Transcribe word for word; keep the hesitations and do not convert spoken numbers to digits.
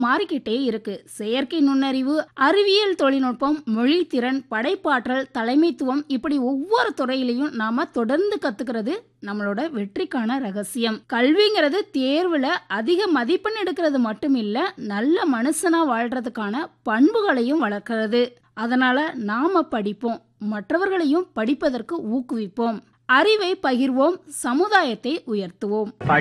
மாறிக்கிட்டே இருக்கு. செயற்கை நுண்ணறிவு, அறிவியல் தொழில்நுட்பம், மொழித்திறன், படைப்பாற்றல், தலைமைத்துவம் இப்படி ஒவ்வொரு துறையிலையும் நாம தொடர்ந்து கத்துக்கிறது நம்மளோட வெற்றிக்கான ரகசியம். கல்விங்கிறது தேர்வுல அதிக மதிப்பெண் எடுக்கிறது மட்டும் இல்ல, நல்ல மனுஷனா வாழ்றதுக்கான பண்புகளையும் வளர்க்கிறது. அதனால நாம படிப்போம், மற்றவர்களையும் படிப்பதற்கு ஊக்குவிப்போம், அறிவை பகிர்வோம், சமுதாயத்தை உயர்த்துவோம்.